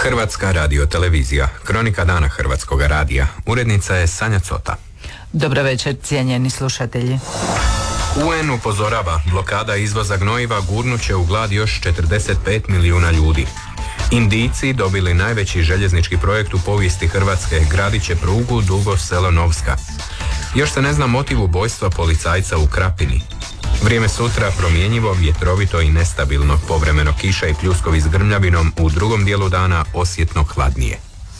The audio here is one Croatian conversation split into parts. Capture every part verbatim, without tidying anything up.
Hrvatska radiotelevizija, kronika dana Hrvatskog radija. Urednica je Sanja Cota. Dobro večer, cijenjeni slušatelji. U en upozorava, blokada izvoza gnojiva gurnuće u glad još četrdeset pet milijuna ljudi. Indijci dobili najveći željeznički projekt u povijesti Hrvatske, gradit će prugu Dugo Selo-Novska. Još se ne zna motiv ubojstva policajca u Krapini. Vrijeme sutra promjenjivo, vjetrovito i nestabilno, povremeno kiša i pljuskovi s grmljavinom, u drugom dijelu dana osjetno hladnije.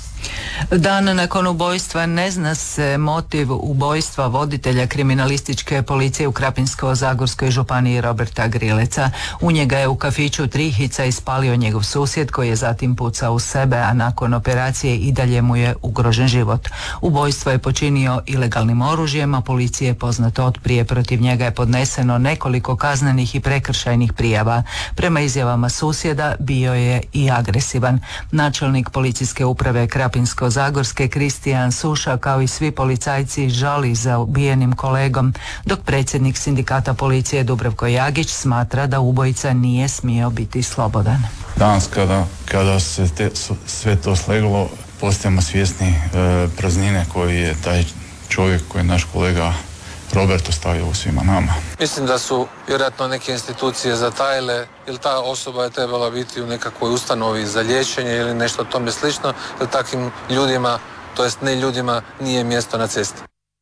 Dan nakon ubojstva ne zna se motiv ubojstva voditelja kriminalističke policije u Krapinsko-zagorskoj županiji Roberta Grileca. U njega je u kafiću Trihica ispalio njegov susjed koji je zatim pucao u sebe, a nakon operacije i dalje mu je ugrožen život. Ubojstvo je počinio ilegalnim oružjem, a policiji je poznato od prije protiv njega je podneseno nekoliko kaznenih i prekršajnih prijava. Prema izjavama susjeda bio je i agresivan. Načelnik policijske uprave Krapinsko-zagorske Kristijan Suša, kao i svi policajci, žali za ubijenim kolegom, dok predsjednik sindikata policije Dubravko Jagić smatra da ubojica nije smio biti slobodan. Danas kada, kada se te, sve to sleglo, postajemo svjesni e, praznine koji je taj čovjek, koji je naš kolega Robert ostavio u svima nama. Mislim da su vjerojatno neke institucije zatajile, ili ta osoba je trebala biti u nekakvoj ustanovi za liječenje ili nešto tome slično, jer takvim ljudima, to jest ne ljudima, nije mjesto na cesti.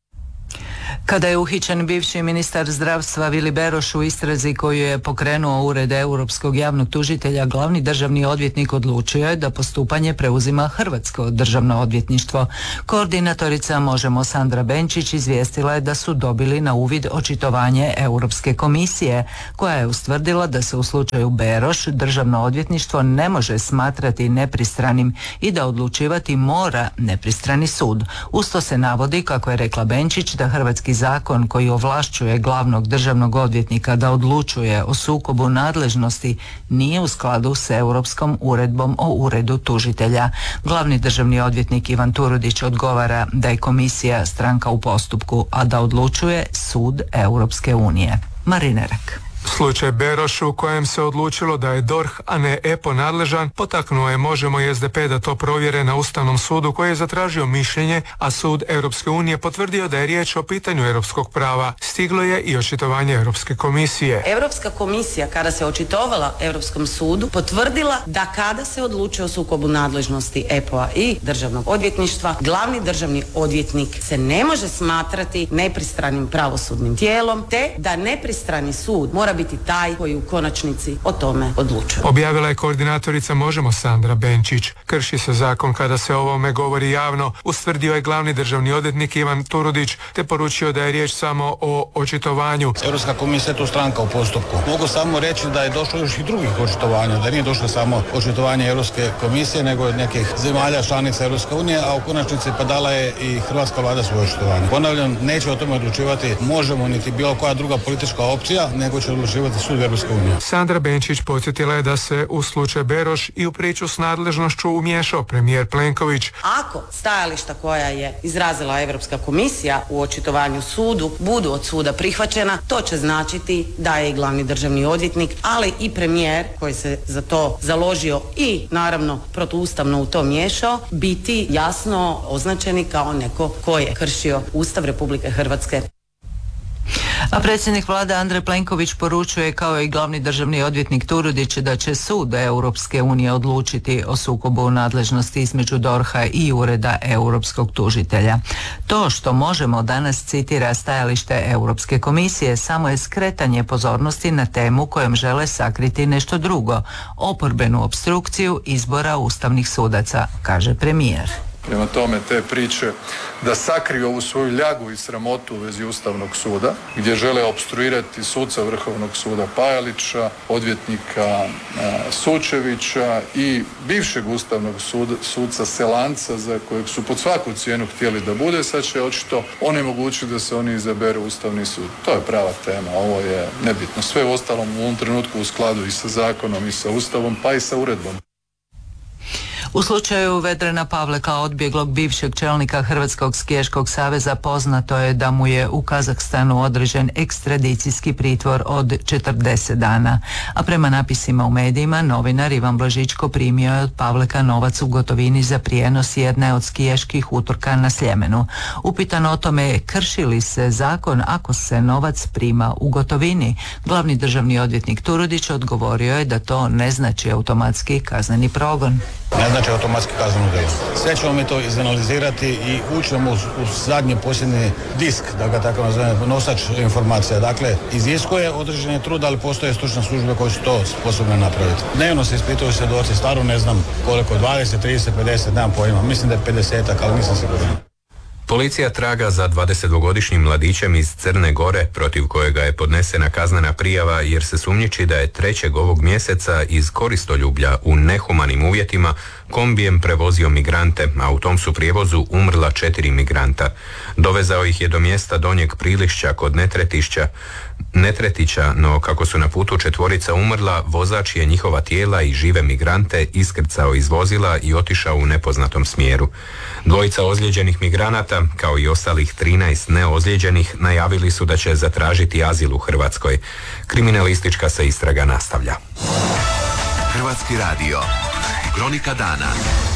Kada je uhićen bivši ministar zdravstva Vili Beroš u istrazi koju je pokrenuo Ured Europskog javnog tužitelja, glavni državni odvjetnik odlučio je da postupanje preuzima Hrvatsko državno odvjetništvo. Koordinatorica Možemo Sandra Benčić izvijestila je da su dobili na uvid očitovanje Europske komisije, koja je ustvrdila da se u slučaju Beroš državno odvjetništvo ne može smatrati nepristranim i da odlučivati mora nepristrani sud. Uz to se navodi, kako je rekla Benčić, da hrvatski zakon koji ovlašćuje glavnog državnog odvjetnika da odlučuje o sukobu nadležnosti nije u skladu s Europskom uredbom o uredu tužitelja. Glavni državni odvjetnik Ivan Turudić odgovara da je komisija stranka u postupku, a da odlučuje sud Europske unije. Marinerak. Slučaj Beroš, u kojem se odlučilo da je D O R H, a ne E P O nadležan, potaknuo je Možemo i S D P da to provjere na Ustavnom sudu, koji je zatražio mišljenje, a sud Europske unije potvrdio da je riječ o pitanju europskog prava. Stiglo je i očitovanje Europske komisije. Europska komisija, kada se očitovala Europskom sudu, potvrdila da kada se odlučuje o sukobu nadležnosti E P O-a i državnog odvjetništva, glavni državni odvjetnik se ne može smatrati nepristranim pravosudnim tijelom, te da nepristrani sud mora biti taj koji u konačnici o tome odlučuje. Objavila je koordinatorica Možemo Sandra Benčić. Krši se zakon kada se o ovome govori javno, ustvrdio je glavni državni odvjetnik Ivan Turudić, te poručio da je riječ samo o očitovanju. Europska komisija je tu stranka u postupku. Mogu samo reći da je došlo još i drugih očitovanja, da nije došlo samo očitovanje Europske komisije, nego od nekih zemalja članica Europske unije, a u konačnici pa dala je i hrvatska vlada svoje očitovanje. Ponavljam, neće o tome odlučivati Možemo niti bilo koja druga politička opcija, nego će odlučivati sud Europske unije. Sandra Benčić podsjetila je da se u slučaju Beroš i u priču s nadležnošću umiješao premijer Plenković. Ako stajališta koja je izrazila Europska komisija u očitovanju sudu budu od suda prihvaćena, to će značiti da je i glavni državni odvjetnik, ali i premijer koji se za to založio i naravno protuustavno u to miješao, biti jasno označeni kao neko ko je kršio Ustav Republike Hrvatske. A predsjednik vlade Andrej Plenković poručuje, kao i glavni državni odvjetnik Turudić, da će sud Europske unije odlučiti o sukobu nadležnosti između D O R H-a i Ureda europskog tužitelja. To što Možemo danas citira stajalište Europske komisije samo je skretanje pozornosti na temu kojom žele sakriti nešto drugo, oporbenu opstrukciju izbora ustavnih sudaca, kaže premijer. Prema tome, te priče da sakriju ovu svoju ljagu i sramotu u vezi Ustavnog suda, gdje žele opstruirati suca Vrhovnog suda Pajalića, odvjetnika Sučevića i bivšeg Ustavnog suda, suca Selanca, za kojeg su pod svaku cijenu htjeli da bude, sad će očito onemogućiti da se oni izaberu Ustavni sud. To je prava tema, ovo je nebitno. Sve u ostalom u ovom trenutku u skladu i sa zakonom i sa Ustavom, pa i sa uredbom. U slučaju Vedrana Pavleka, odbjeglog bivšeg čelnika Hrvatskog skijaškog saveza, poznato je da mu je u Kazahstanu određen ekstradicijski pritvor od četrdeset dana. A prema napisima u medijima, novinar Ivan Blažičko primio je od Pavleka novac u gotovini za prijenos jedne od skijaških utrka na Sljemenu. Upitan o tome krši li se zakon ako se novac prima u gotovini, glavni državni odvjetnik Turudić odgovorio je da to ne znači automatski kazneni progon. Ne znači automatski kazneno djelo. Sve ćemo mi to izanalizirati i ućemo u, u zadnji posljednji disk, da ga tako nazovem, nosač informacija. Dakle, iziskuje određeni trud, ali postoje stručne službe koje su to sposobne napraviti. Dnevno se ispituju svjedoci, stvarno ne znam koliko, dvadeset, trideset, pedeset, nemam pojma. Mislim da je pedesetak, ali nisam siguran. Policija traga za dvadesetdvogodišnjim mladićem iz Crne Gore, protiv kojega je podnesena kaznena prijava jer se sumnjiči da je trećeg ovog mjeseca iz Koristoljublja u nehumanim uvjetima kombijem prevozio migrante, a u tom su prijevozu umrla četiri migranta. Dovezao ih je do mjesta Donjeg Prilišća kod Netretišća, Netretića, no kako su na putu četvorica umrla, vozač je njihova tijela i žive migrante iskrcao iz vozila i otišao u nepoznatom smjeru. Dvojica ozlijeđenih migranata, kao i ostalih trinaest neozlijeđenih, najavili su da će zatražiti azil u Hrvatskoj. Kriminalistička se istraga nastavlja. Hrvatski radio. Kronika dana.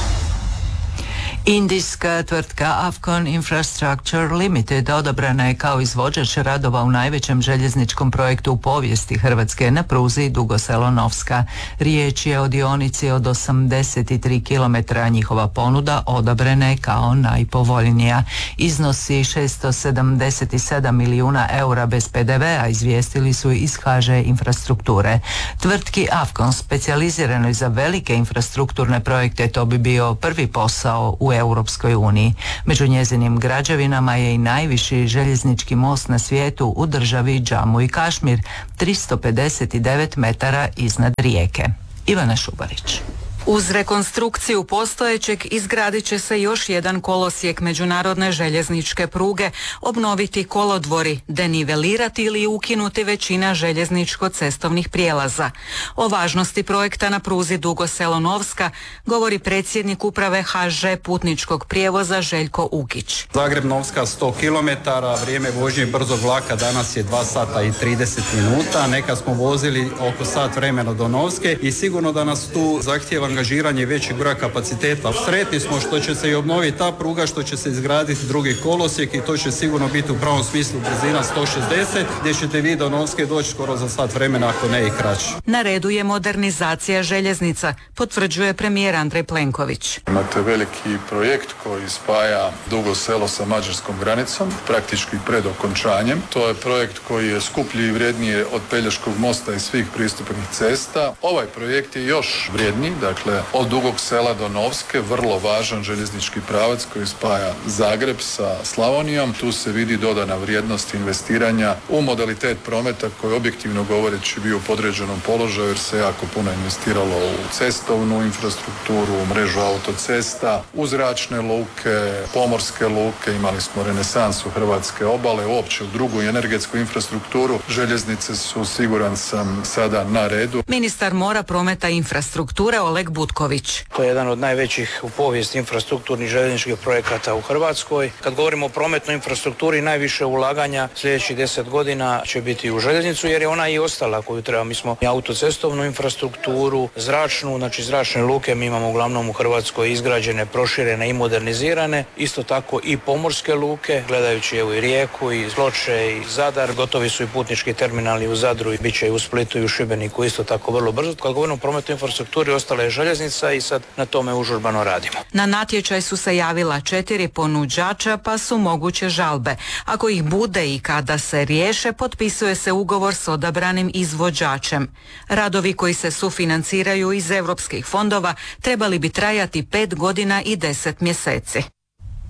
Indijska tvrtka Afcon Infrastructure Limited odabrana je kao izvođač radova u najvećem željezničkom projektu u povijesti Hrvatske na pruzi Dugo Selo-Novska. Riječ je o dionici od osamdeset tri kilometra, a njihova ponuda odabrana je kao najpovoljnija. Iznosi šesto sedamdeset sedam milijuna eura bez pe de ve a, izvijestili su iz ha že Infrastrukture. Tvrtki Afcon, specijaliziranoj za velike infrastrukturne projekte, to bi bio prvi posao u Europskoj uniji. Među njezinim građevinama je i najviši željeznički most na svijetu u državi Džamu i Kašmir, tristo pedeset devet metara iznad rijeke. Ivana Šubarić. Uz rekonstrukciju postojećeg izgradit će se još jedan kolosijek međunarodne željezničke pruge, obnoviti kolodvori, denivelirati ili ukinuti većina željezničko-cestovnih prijelaza. O važnosti projekta na pruzi Dugo Selo-Novska govori predsjednik uprave ha že putničkog prijevoza Željko Ukić. Zagreb-Novska sto kilometara, vrijeme vožnje brzog vlaka danas je dva sata i trideset minuta, nekad smo vozili oko sat vremena do Novske i sigurno da nas tu zahtijeva angažiranje većeg broja kapaciteta. Sretni smo što će se i obnoviti ta pruga, što će se izgraditi drugi kolosijek i to će sigurno biti u pravom smislu brzina sto šezdeset, gdje ćete vi do Novske doći skoro za sat vremena, ako ne i kraće. Na redu je modernizacija željeznica, potvrđuje premijer Andrej Plenković. Imate veliki projekt koji spaja Dugo Selo sa mađarskom granicom, praktički pred okončanjem. To je projekt koji je skuplji i vrijedniji od Pelješkog mosta i svih pristupnih cesta. Ovaj projekt je još vrijedniji, dakle od Dugog Sela do Novske, vrlo važan željeznički pravac koji spaja Zagreb sa Slavonijom. Tu se vidi dodana vrijednost investiranja u modalitet prometa koji objektivno govoreći bio u podređenom položaju jer se jako puno investiralo u cestovnu infrastrukturu, u mrežu autocesta, u zračne luke, pomorske luke, imali smo renesansu hrvatske obale, uopće u drugu energetsku infrastrukturu. Željeznice su, siguran sam, sada na redu. Ministar mora, prometa i infrastrukture Oleg Butković. To je jedan od najvećih u povijesti infrastrukturnih željezničkih projekata u Hrvatskoj. Kad govorimo o prometnoj infrastrukturi, najviše ulaganja sljedećih deset godina će biti u željeznicu jer je ona i ostala koju treba. Mi smo i autocestovnu infrastrukturu, zračnu, znači zračne luke mi imamo uglavnom u Hrvatskoj izgrađene, proširene i modernizirane. Isto tako i pomorske luke, gledajući evo i Rijeku i Ploče i Zadar. Gotovi su i putnički terminali u Zadru i bit će i u Splitu i u Šibeniku isto tako vrlo brzo. Kad govorimo o prometnoj infrastrukturi, ostala je željeznica i sad na tome užurbano radimo. Na natječaj su se javila četiri ponuđača, pa su moguće žalbe. Ako ih bude i kada se riješe, potpisuje se ugovor s odabranim izvođačem. Radovi koji se sufinanciraju iz europskih fondova trebali bi trajati pet godina i deset mjeseci.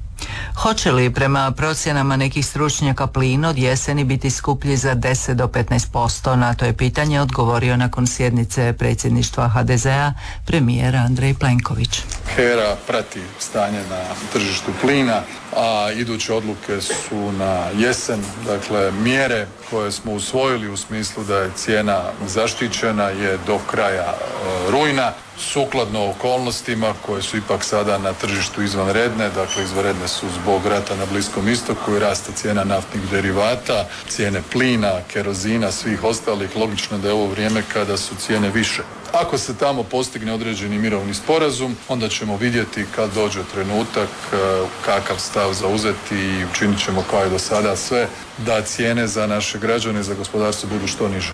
Hoće li prema procjenama nekih stručnjaka plin od jeseni biti skuplji za deset do petnaest posto? Na to je pitanje odgovorio nakon sjednice predsjedništva ha de zea premijer Andrej Plenković. HERA prati stanje na tržištu plina, a iduće odluke su na jesen. Dakle, mjere koje smo usvojili u smislu da je cijena zaštićena je do kraja e, rujna, sukladno okolnostima koje su ipak sada na tržištu izvanredne. Dakle, izvanredne su zbog rata na Bliskom istoku i rasta cijena naftnih derivata, cijene plina, kerozina, svih ostalih. Logično da je ovo vrijeme kada su cijene više. Ako se tamo postigne određeni mirovni sporazum, onda ćemo vidjeti kad dođe trenutak kakav stav zauzeti i učinit ćemo kao i do sada sve da cijene za naše građane i za gospodarstvo budu što niže.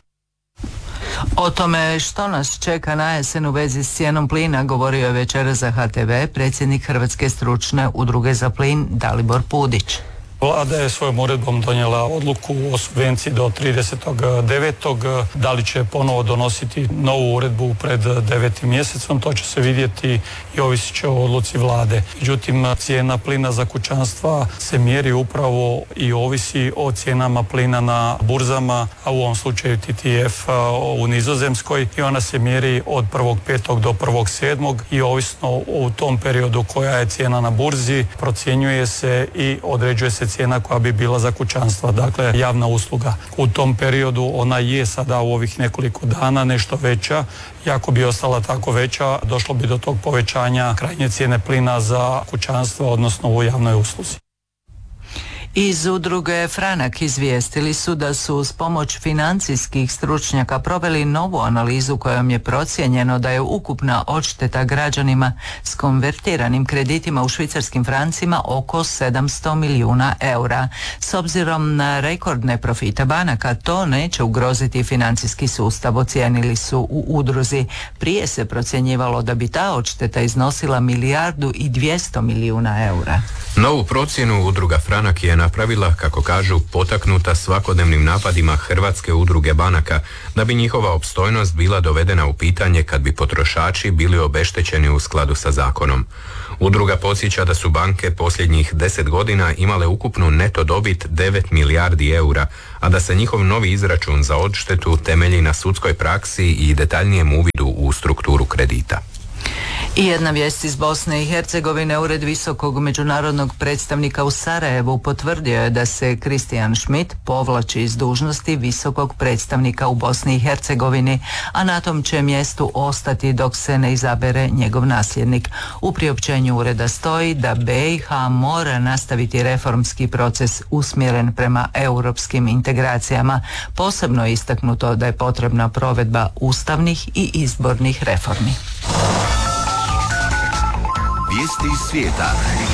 O tome što nas čeka na jesen u vezi s cijenom plina govorio je večeras za ha te ve predsjednik Hrvatske stručne udruge za plin Dalibor Pudić. Vlada je svojom uredbom donijela odluku o subvenciji do tridesetog devetog Da li će ponovo donositi novu uredbu pred devetim mjesecom, to će se vidjeti i ovisit će o odluci Vlade. Međutim, cijena plina za kućanstva se mjeri upravo i ovisi o cijenama plina na burzama, a u ovom slučaju T T F u Nizozemskoj, i ona se mjeri od prvog petog do prvog sedmog i ovisno u tom periodu koja je cijena na burzi, procjenjuje se i određuje se cijena koja bi bila za kućanstva, dakle javna usluga. U tom periodu ona je sada u ovih nekoliko dana nešto veća i ako bi ostala tako veća, došlo bi do tog povećanja krajnje cijene plina za kućanstva, odnosno u javnoj usluzi. Iz udruge Franak izvijestili su da su uz pomoć financijskih stručnjaka proveli novu analizu kojom je procijenjeno da je ukupna odšteta građanima s konvertiranim kreditima u švicarskim francima oko sedamsto milijuna eura. S obzirom na rekordne profite banaka, to neće ugroziti financijski sustav, ocijenili su u udruzi. Prije se procjenjivalo da bi ta odšteta iznosila milijardu i dvjesto milijuna eura. Novu procjenu udruga Franak je napravila, kako kažu, potaknuta svakodnevnim napadima Hrvatske udruge banaka, da bi njihova opstojnost bila dovedena u pitanje kad bi potrošači bili obeštećeni u skladu sa zakonom. Udruga podsjeća da su banke posljednjih deset godina imale ukupnu neto dobit devet milijardi eura, a da se njihov novi izračun za odštetu temelji na sudskoj praksi i detaljnijem uvidu u strukturu kredita. I jedna vijest iz Bosne i Hercegovine. Ured visokog međunarodnog predstavnika u Sarajevu potvrdio je da se Kristijan Schmidt povlači iz dužnosti visokog predstavnika u Bosni i Hercegovini, a na tom će mjestu ostati dok se ne izabere njegov nasljednik. U priopćenju ureda stoji da be i ha mora nastaviti reformski proces usmjeren prema europskim integracijama. Posebno je istaknuto da je potrebna provedba ustavnih i izbornih reformi. Vijesti iz svijeta.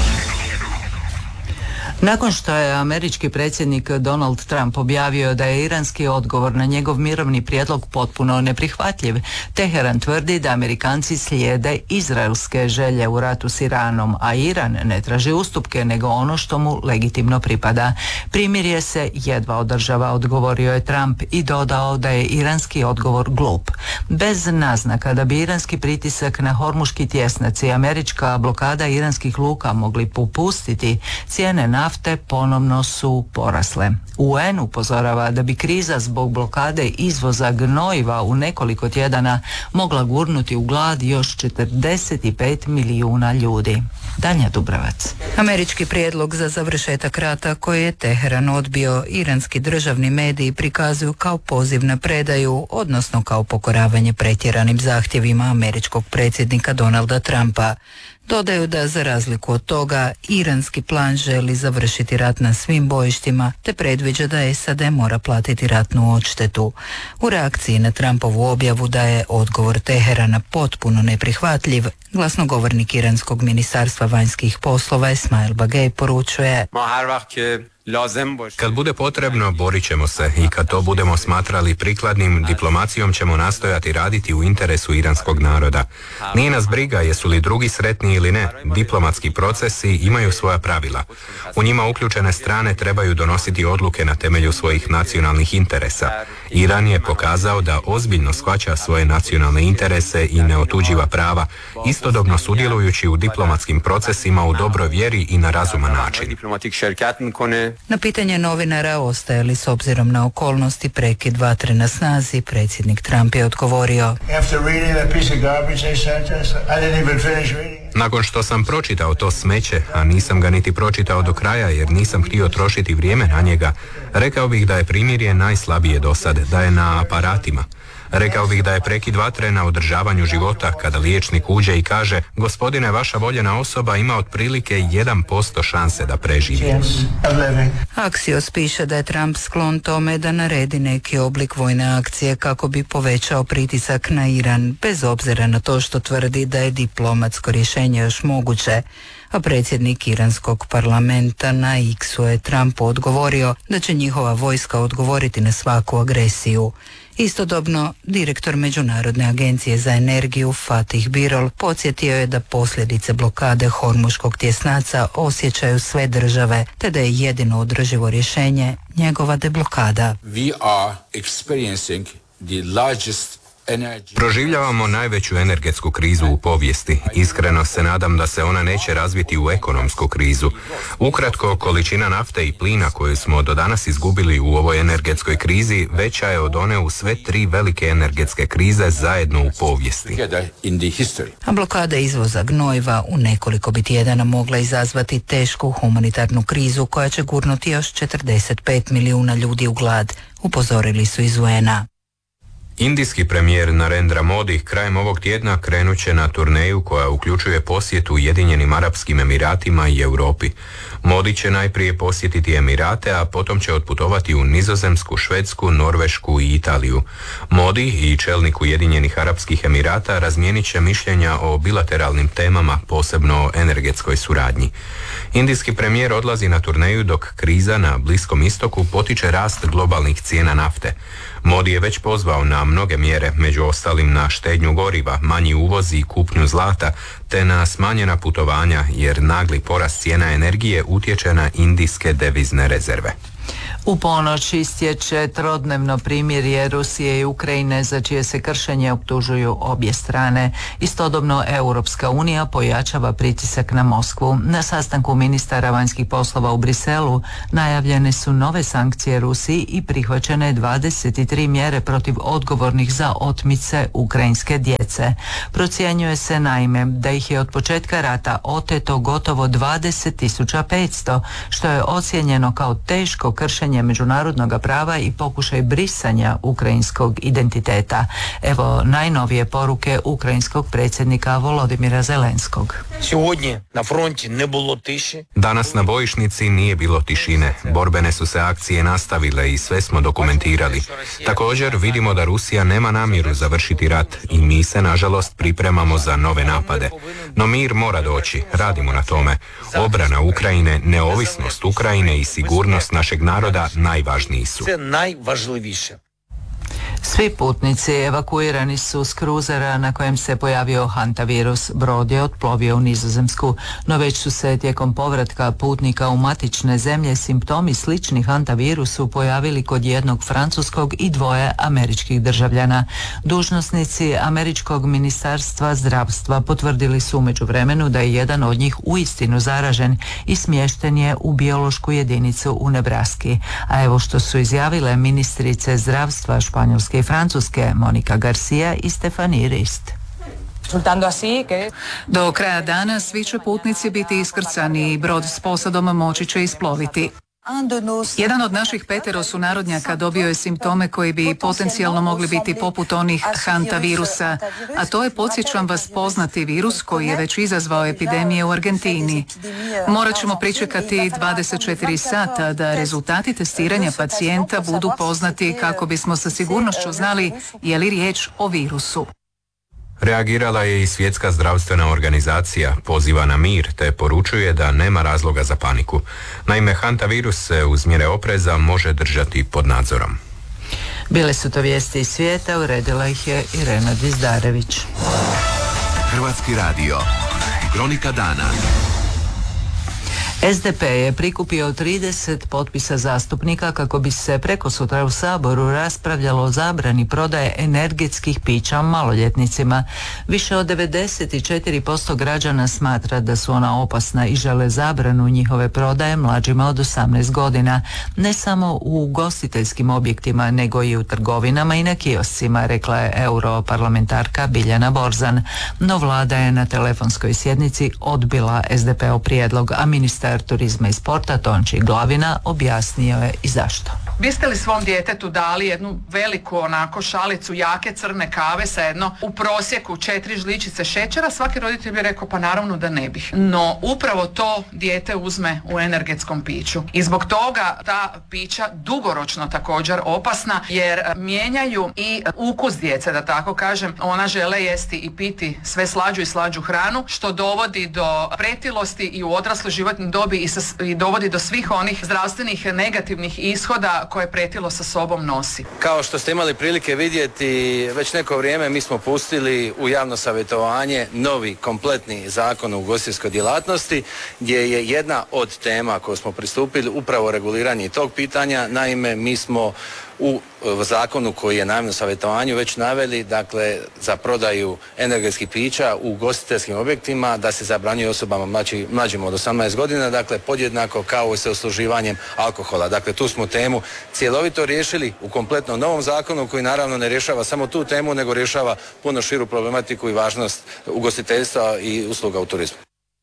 Nakon što je američki predsjednik Donald Trump objavio da je iranski odgovor na njegov mirovni prijedlog potpuno neprihvatljiv, Teheran tvrdi da Amerikanci slijede izraelske želje u ratu s Iranom, a Iran ne traži ustupke nego ono što mu legitimno pripada. Primirje se jedva održava, odgovorio je Trump i dodao da je iranski odgovor glup. Bez naznaka da bi iranski pritisak na Hormuški tjesnac i američka blokada iranskih luka mogli popustiti, cijene nafte nafte ponovno su porasle. U en upozorava da bi kriza zbog blokade izvoza gnojiva u nekoliko tjedana mogla gurnuti u glad još četrdeset pet milijuna ljudi. Danja Dubravac. Američki prijedlog za završetak rata koji je Teheran odbio, iranski državni mediji prikazuju kao poziv na predaju, odnosno kao pokoravanje pretjeranim zahtjevima američkog predsjednika Donalda Trumpa. Dodaju da za razliku od toga iranski plan želi završiti rat na svim bojištima te predviđa da es a de mora platiti ratnu odštetu. U reakciji na Trumpovu objavu da je odgovor Teherana potpuno neprihvatljiv, glasnogovornik iranskog ministarstva vanjskih poslova Esmail Bagej poručuje: Kad bude potrebno, borit ćemo se i kad to budemo smatrali prikladnim, diplomacijom ćemo nastojati raditi u interesu iranskog naroda. Nije nas briga jesu li drugi sretni ili ne, diplomatski procesi imaju svoja pravila. U njima uključene strane trebaju donositi odluke na temelju svojih nacionalnih interesa. Iran je pokazao da ozbiljno shvaća svoje nacionalne interese i ne otuđiva prava, isto istodobno sudjelujući u diplomatskim procesima u dobroj vjeri i na razuman način. Na pitanje novinara ostaje li s obzirom na okolnosti prekid vatre na snazi, predsjednik Trump je odgovorio: Nakon što sam pročitao to smeće, a nisam ga niti pročitao do kraja jer nisam htio trošiti vrijeme na njega, rekao bih da je primirje najslabije do sad, da je na aparatima. Rekao bih da je prekid vatre na održavanju života kada liječnik uđe i kaže: gospodine, vaša voljena osoba ima otprilike jedan posto šanse da preživi. Axios piše da je Trump sklon tome da naredi neki oblik vojne akcije kako bi povećao pritisak na Iran, bez obzira na to što tvrdi da je diplomatsko rješenje još moguće. A predsjednik iranskog parlamenta na X-u je Trumpu odgovorio da će njihova vojska odgovoriti na svaku agresiju. Istodobno, direktor Međunarodne agencije za energiju Fatih Birol podsjetio je da posljedice blokade Hormuškog tjesnaca osjećaju sve države, te da je jedino održivo rješenje njegova deblokada. We are experiencing the largest Proživljavamo najveću energetsku krizu u povijesti. Iskreno se nadam da se ona neće razviti u ekonomsku krizu. Ukratko, količina nafte i plina koju smo do danas izgubili u ovoj energetskoj krizi veća je od one u sve tri velike energetske krize zajedno u povijesti. A blokada izvoza gnojiva u nekoliko bi tjedana mogla izazvati tešku humanitarnu krizu koja će gurnuti još četrdeset pet milijuna ljudi u glad, upozorili su iz U N A. Indijski premijer Narendra Modi krajem ovog tjedna krenut će na turneju koja uključuje posjetu Ujedinjenim Arapskim Emiratima i Europi. Modi će najprije posjetiti Emirate, a potom će otputovati u Nizozemsku, Švedsku, Norvešku i Italiju. Modi i čelnik Ujedinjenih Arapskih Emirata razmijenit će mišljenja o bilateralnim temama, posebno o energetskoj suradnji. Indijski premijer odlazi na turneju dok kriza na Bliskom istoku potiče rast globalnih cijena nafte. Modi je već pozvao na mnoge mjere, među ostalim na štednju goriva, manji uvoz i kupnju zlata, te na smanjena putovanja, jer nagli porast cijena energije utječe na indijske devizne rezerve. U ponoć istječe trodnevno primirje Rusije i Ukrajine za čije se kršenje optužuju obje strane. Istodobno Europska unija pojačava pritisak na Moskvu. Na sastanku ministara vanjskih poslova u Briselu najavljene su nove sankcije Rusiji i prihvaćene dvadeset tri mjere protiv odgovornih za otmice ukrajinske djece. Procjenjuje se naime da ih je od početka rata oteto gotovo dvadeset tisuća petsto, što je ocijenjeno kao teško kršenje međunarodnog prava i pokušaj brisanja ukrajinskog identiteta. Evo najnovije poruke ukrajinskog predsjednika Volodimira Zelenskog. Danas na bojišnici nije bilo tišine. Borbene su se akcije nastavile i sve smo dokumentirali. Također vidimo da Rusija nema namjeru završiti rat i mi se nažalost pripremamo za nove napade. No mir mora doći, radimo na tome. Obrana Ukrajine, neovisnost Ukrajine i sigurnost našeg naroda najvažniji su. Svi putnici evakuirani su s kruzera na kojem se pojavio hantavirus. Brod je otplovio u Nizozemsku, no već su se tijekom povratka putnika u matične zemlje simptomi slični hantavirusu pojavili kod jednog francuskog i dvoje američkih državljana. Dužnosnici američkog ministarstva zdravstva potvrdili su u međuvremenu da je jedan od njih uistinu zaražen i smješten je u biološku jedinicu u Nebraski. A evo što su izjavile ministrice zdravstva Španjolske i Francuske Monika Garcia i Stefanie Rist. Do kraja dana svi će putnici biti iskrcani i brod s posadom moći će isploviti. Jedan od naših petero sunarodnjaka dobio je simptome koji bi potencijalno mogli biti poput onih hantavirusa, a to je, podsjećam vas, poznati virus koji je već izazvao epidemije u Argentini. Morat ćemo pričekati dvadeset četiri sata da rezultati testiranja pacijenta budu poznati kako bismo sa sigurnošću znali je li riječ o virusu. Reagirala je i Svjetska zdravstvena organizacija, poziva na mir te poručuje da nema razloga za paniku. Naime, hantavirus se uz mjere opreza može držati pod nadzorom. Bile su to vijesti iz svijeta, uredila ih je Irena Dizdarević. Hrvatski radio, kronika dana. S D P je prikupio trideset potpisa zastupnika kako bi se prekosutra u Saboru raspravljalo o zabrani prodaje energetskih pića maloljetnicima. Više od devedeset četiri posto građana smatra da su ona opasna i žele zabranu njihove prodaje mlađima od osamnaest godina. Ne samo u ugostiteljskim objektima, nego i u trgovinama i na kioscima, rekla je europarlamentarka Biljana Borzan. No vlada je na telefonskoj sjednici odbila S D P-ov prijedlog, a ministar turizma i sporta Tonči Glavina objasnio je i zašto. Biste li svom djetetu dali jednu veliku onako šalicu jake crne kave sa jedno u prosjeku četiri žličice šećera? Svaki roditelj bi rekao pa naravno da ne bih. No upravo to dijete uzme u energetskom piću. I zbog toga ta pića dugoročno također opasna jer mijenjaju i ukus djece, da tako kažem. Ona žele jesti i piti sve slađu i slađu hranu, što dovodi do pretilosti i u odrasloj životnoj dobi i, sa, i dovodi do svih onih zdravstvenih negativnih ishoda koje pretilo sa sobom nosi. Kao što ste imali prilike vidjeti, već neko vrijeme mi smo pustili u javno savjetovanje novi kompletni zakon o ugostiteljskoj djelatnosti, gdje je jedna od tema koju smo pristupili upravo reguliranje tog pitanja. Naime, mi smo u zakonu koji je na javnom savjetovanju već naveli, dakle, za prodaju energetskih pića u ugostiteljskim objektima da se zabranjuje osobama mlađi, mlađim od osamnaest godina, dakle, podjednako kao i sa usluživanjem alkohola. Dakle, tu smo temu cjelovito riješili u kompletnom novom zakonu koji naravno ne rješava samo tu temu, nego rješava puno širu problematiku i važnost ugostiteljstva i usluga u turizmu.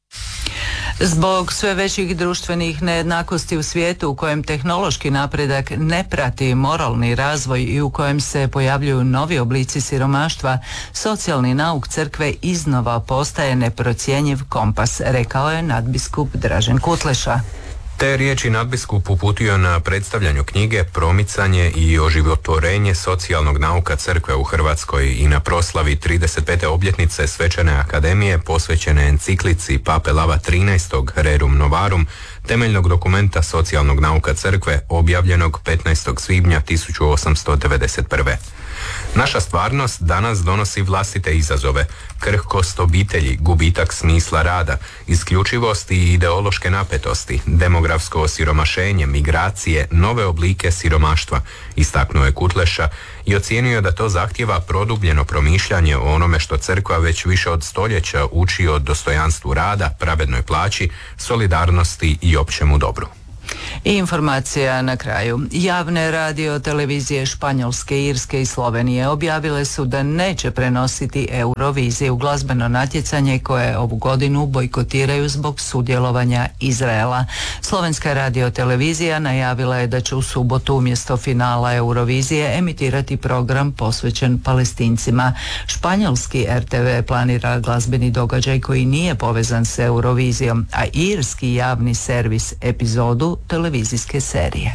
Zbog sve većih društvenih nejednakosti u svijetu u kojem tehnološki napredak ne prati moralni razvoj i u kojem se pojavljuju novi oblici siromaštva, socijalni nauk crkve iznova postaje neprocjenjiv kompas, rekao je nadbiskup Dražen Kutleša. Te riječi nadbiskup uputio na predstavljanju knjige Promicanje i oživotvorenje socijalnog nauka crkve u Hrvatskoj i na proslavi trideset pete obljetnice Svečane akademije posvećene enciklici Pape Lava trinaestog Rerum Novarum, temeljnog dokumenta socijalnog nauka crkve objavljenog petnaestog svibnja tisuću osamsto devedeset prve. Naša stvarnost danas donosi vlastite izazove, krhkost obitelji, gubitak smisla rada, isključivost i ideološke napetosti, demografsko osiromašenje, migracije, nove oblike siromaštva, istaknuo je Kutleša i ocijenio da to zahtjeva produbljeno promišljanje o onome što crkva već više od stoljeća uči o dostojanstvu rada, pravednoj plaći, solidarnosti i općemu dobru. I informacija na kraju. Javne radio televizije Španjolske, Irske i Slovenije objavile su da neće prenositi Euroviziju, glazbeno natjecanje koje ovu godinu bojkotiraju zbog sudjelovanja Izraela. Slovenska radio televizija najavila je da će u subotu umjesto finala Eurovizije emitirati program posvećen Palestincima. Španjolski R T V planira glazbeni događaj koji nije povezan s Eurovizijom, a irski javni servis epizodu televizijske serije.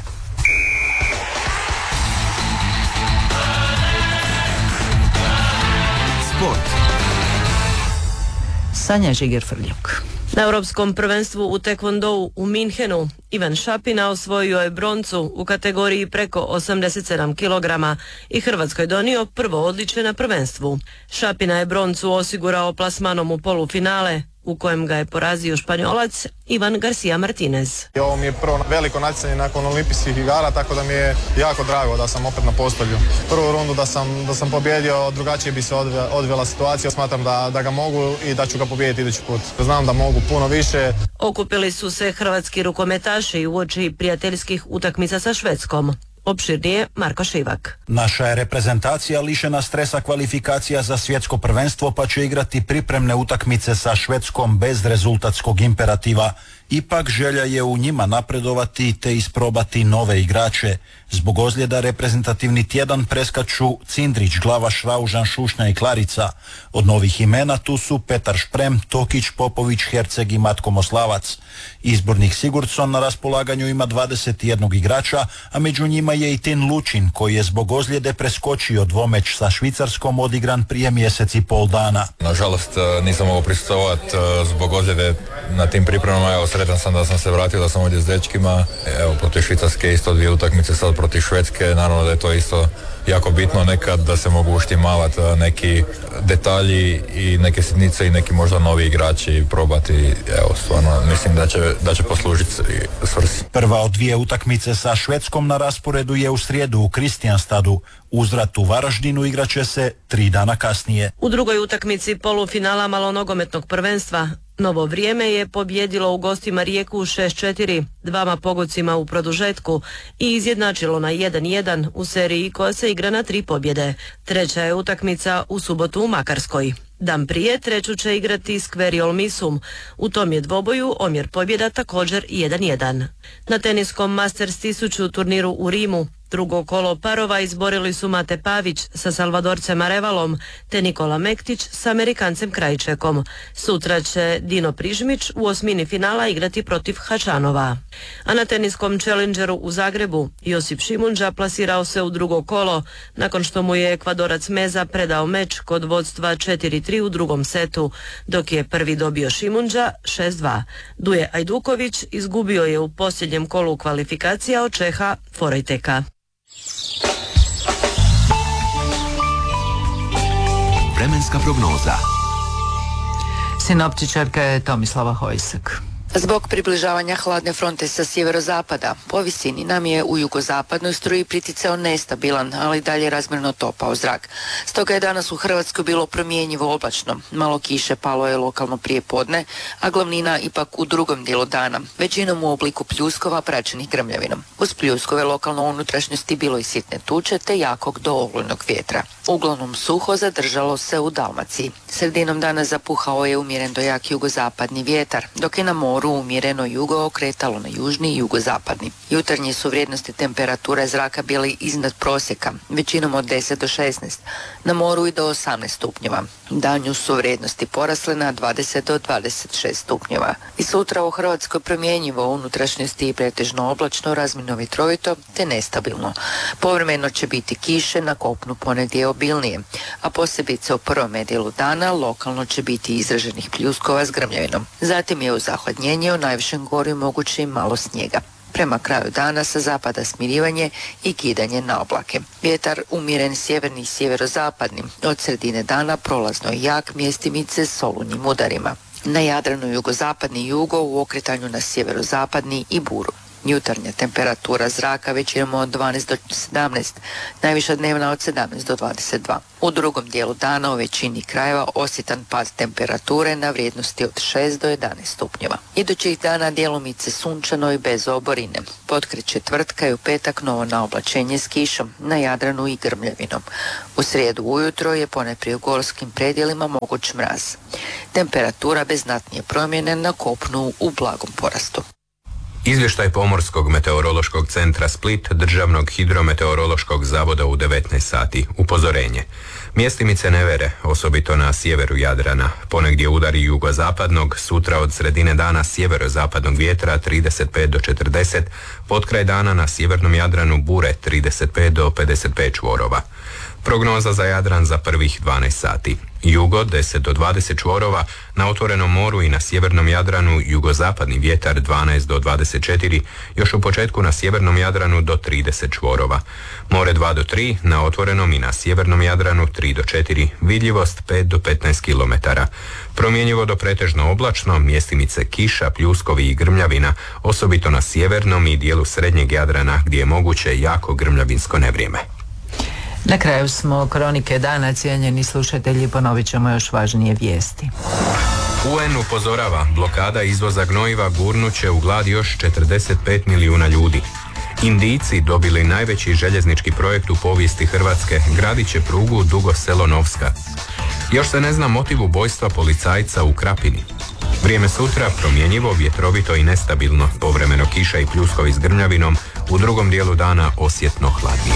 Sport. Sanja Žiger-Frljuk. Na Europskom prvenstvu u tekvondou u Minhenu Ivan Šapina osvojio je broncu u kategoriji preko osamdeset sedam kilograma i Hrvatskoj donio prvo odličje na prvenstvu. Šapina je broncu osigurao plasmanom u polufinale, u kojem ga je porazio Španjolac Ivan Garcia Martinez. Ovo mi je prvo veliko natjecanje nakon olimpijskih igara, tako da mi je jako drago da sam opet na postolju. Prvu rundu da sam, da sam pobjedio, drugačije bi se odvela situacija. Smatram da, da ga mogu i da ću ga pobijediti idući put. Znam da mogu puno više. Okupili su se hrvatski rukometaši uoči prijateljskih utakmica sa Švedskom. Opširnije Marko Šivak. Naša je reprezentacija lišena stresa kvalifikacija za svjetsko prvenstvo, pa će igrati pripremne utakmice sa Švedskom bez rezultatskog imperativa. Ipak želja je u njima napredovati te isprobati nove igrače. Zbog ozljeda reprezentativni tjedan preskaču Cindrić, Glavaš, Raužan, Šušnja i Klarica. Od novih imena tu su Petar Šprem, Tokić, Popović, Herceg i Matko Moslavac. Izbornik Sigurdsson na raspolaganju ima dvadeset jedan igrača, a među njima je i Tin Lučin, koji je zbog ozljede preskočio dvomeč sa Švicarskom odigran prije mjesec i pol dana. Nažalost nisam mogao prisustvovati zbog ozljede na tim pripremama, evo sretan sam da sam se vratio, da sam ovdje s dečkima. Evo, protiv Švicarske isto dvije utakmice, sad protiv Švedske, naravno da je to isto jako bitno nekad da se mogu uštimavati neki detalji i neke sitnice i neki možda novi igrači i probati, evo, stvarno mislim da će, da će poslužiti svrsi. Prva od dvije utakmice sa Švedskom na rasporedu je u srijedu u Kristijanstadu. Uzvrat u Varaždinu igraće se tri dana kasnije. U drugoj utakmici polufinala malonogometnog prvenstva Novo Vrijeme je pobjedilo u gostima Rijeku šest četiri, dvama pogodcima u produžetku i izjednačilo na jedan jedan u seriji koja se igra na tri pobjede. Treća je utakmica u subotu u Makarskoj. Dan prije treću će igrati Skveriol Misum. U tom je dvoboju omjer pobjeda također jedan jedan. Na teniskom Masters tisuću turniru u Rimu drugo kolo parova izborili su Mate Pavić sa Salvadorcem Arevalom te Nikola Mektić s Amerikancem Krajčekom. Sutra će Dino Prižmić u osmini finala igrati protiv Hačanova. A na teniskom Challengeru u Zagrebu Josip Šimunđa plasirao se u drugo kolo nakon što mu je Ekvadorac Meza predao meč kod vodstva četiri tri u drugom setu, dok je prvi dobio Šimunđa šest dva. Duje Ajduković izgubio je u posljednjem kolu kvalifikacija od Čeha Forejteka. Vremenska prognoza. Sinoptičarka je Tomislava Hojsak. Zbog približavanja hladne fronte sa sjeverozapada, po visini nam je u jugozapadnoj struji priticao nestabilan, ali dalje razmjerno topao zrak. Stoga je danas u Hrvatskoj bilo promjenjivo oblačno. Malo kiše palo je lokalno prije podne, a glavnina ipak u drugom dijelu dana, većinom u obliku pljuskova praćenih grmljavinom. Uz pljuskove lokalno unutrašnjosti bilo i sitne tuče te jakog do olujnog vjetra. Uglavnom suho zadržalo se u Dalmaciji. Sredinom dana zapuhao je umjeren do jak jugozapadni vjetar, dok je na moru umjereno jugo okretalo na južni i jugozapadni. Jutarnje su vrijednosti temperature zraka bili iznad prosjeka, većinom od deset do šesnaest, na moru i do osamnaest stupnjeva. Danju su vrijednosti porasle na dvadeset do dvadeset šest stupnjeva. I sutra u Hrvatskoj promjenjivo unutrašnjosti i pretežno oblačno, razmjerno vjetrovito te nestabilno. Povremeno će biti kiše, na kopnu ponegdje obilnije, a posebice u prvome dijelu dana lokalno će biti izraženih pljuskova s grmljavinom. Zatim je u zahladnjenju u najvišem gorju moguće i malo snijega. Prema kraju dana sa zapada smirivanje i kidanje na oblake. Vjetar umjeren sjeverni i sjeverozapadni, od sredine dana prolazno i jak, mjestimice s olujnim udarima. Na Jadranu jugozapadni jugo u okretanju na sjeverozapadni i buru. Jutarnja temperatura zraka većinom od dvanaest do sedamnaest, najviša dnevna od sedamnaest do dvadeset dva. U drugom dijelu dana u većini krajeva osjetan pad temperature na vrijednosti od šest do jedanaest stupnjeva. Idućih dana djelomice sunčano i bez oborine. Potkrit četvrtka i u petak novo naoblačenje s kišom, na Jadranu i grmljavinom. U srijedu ujutro je ponajprije u gorskim predjelima moguć mraz. Temperatura bez znatnije promjene na kopnu u blagom porastu. Izvještaj Pomorskog meteorološkog centra Split, Državnog hidrometeorološkog zavoda u devetnaest sati. Upozorenje. Mjestimice nevere, osobito na sjeveru Jadrana. Ponegdje udari jugozapadnog, sutra od sredine dana sjeverozapadnog vjetra trideset pet do četrdeset, potkraj dana na sjevernom Jadranu bure trideset pet do pedeset pet čvorova. Prognoza za Jadran za prvih dvanaest sati. Jugo deset do dvadeset čvorova, na otvorenom moru i na sjevernom Jadranu jugozapadni vjetar dvanaest do dvadeset četiri, još u početku na sjevernom Jadranu do trideset čvorova. More dva do tri, na otvorenom i na sjevernom Jadranu tri do četiri, vidljivost pet do petnaest kilometara. Promjenjivo do pretežno oblačno, mjestimice kiša, pljuskovi i grmljavina, osobito na sjevernom i dijelu srednjeg Jadrana gdje je moguće jako grmljavinsko nevrijeme. Na kraju smo kronike dana, cijenjeni slušatelji, ponovit ćemo još važnije vijesti. U en upozorava, blokada izvoza gnojiva gurnuće u glad još četrdeset pet milijuna ljudi. Indijci dobili najveći željeznički projekt u povijesti Hrvatske, gradit će prugu Dugo Selo-Novska. Još se ne zna motiv ubojstva policajca u Krapini. Vrijeme sutra promjenjivo, vjetrovito i nestabilno, povremeno kiša i pljuskovi s grmljavinom, u drugom dijelu dana osjetno hladnije.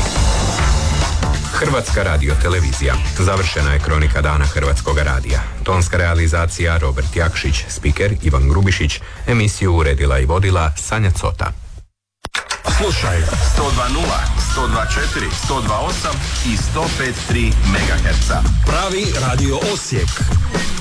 Hrvatska radiotelevizija. Završena je kronika dana Hrvatskoga radija. Tonska realizacija Robert Jakšić, spiker Ivan Grubišić, emisiju uredila i vodila Sanja Cota. Slušaj sto dva nula, sto dva četiri, sto dva osam i sto pet tri megaherca. Pravi radio Osijek.